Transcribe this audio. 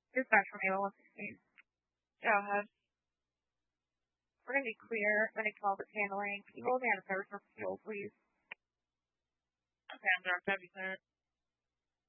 Dispatch from Ava 116. Go ahead. We're going to be clear when it calls it handling. Can you hold me on a service for fuel, please? Okay, I'm direct. Have you, sir?